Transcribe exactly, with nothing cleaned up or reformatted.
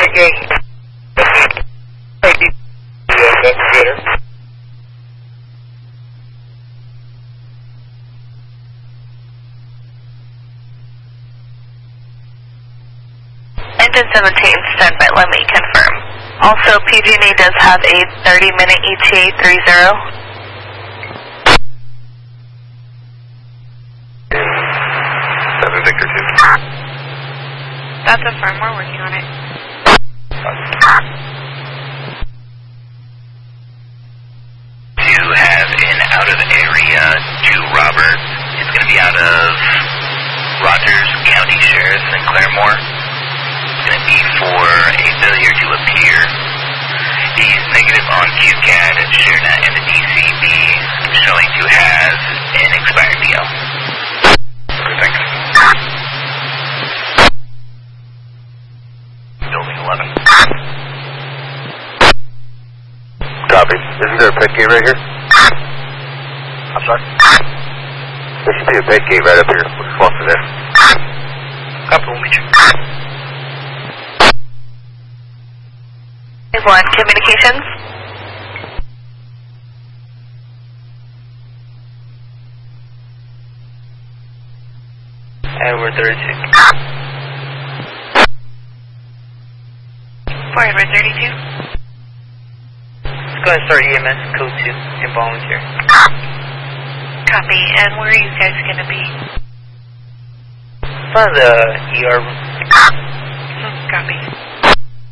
communication. Investigator. Engine seventeen, stand by, let me confirm. Also, P G and E does have a thirty minute E T A thirty. seven Victor two. That's a firm, we're working on it. To have an out of area to Robert. It's going to be out of Rogers County Sheriff in Claremore. It's going to be for a failure to appear. He's negative on Q CAD, ShareNet, and the D C B, showing to have an expired D L. Thanks. Building eleven. Copy. Isn't there a pit gate right here? I'm sorry? There should be a pit gate right up here. What's close to there? Copy, we'll meet you. One, communications. Edward thirty-two. Forward thirty-two. Let's go ahead and start E M S code two and volunteer. Copy, and where are you guys going to be? By the E R room. Copy.